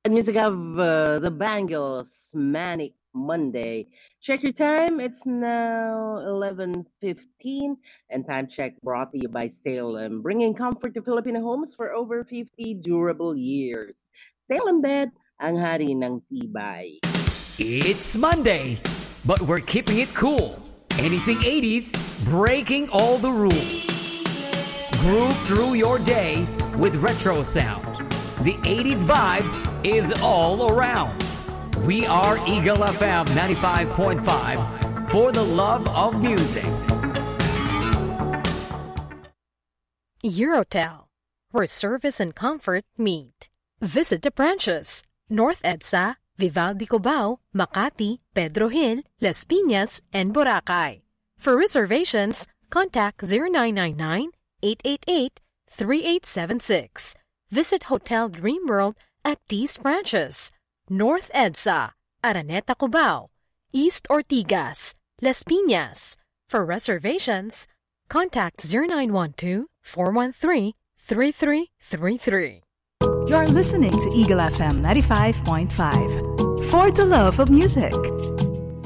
Music of the Bangles, Manic Monday. Check your time. It's now 11:15, and time check brought to you by Salem, bringing comfort to Filipino homes for over 50 durable years. Salem Bed, ang hari ng tibay. It's Monday, but we're keeping it cool. Anything 80s, breaking all the rules. Groove through your day with retro sound. The 80s vibe is all around. We are Eagle FM 95.5 for the love of music. Eurotel, where service and comfort meet. Visit the branches: North EDSA, Vivaldi Cubao, Makati, Pedro Hill, Las Piñas, and Boracay. For reservations, contact 0999-888-3876. Visit Hotel Dream World at these branches: North EDSA, Araneta Cubao, East Ortigas, Las Piñas. For reservations, contact 0912-413-3333. You're listening to Eagle FM 95.5 for the love of music.